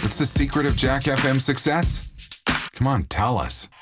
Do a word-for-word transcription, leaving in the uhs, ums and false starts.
What's the secret of Jack F M's success? Come on, tell us.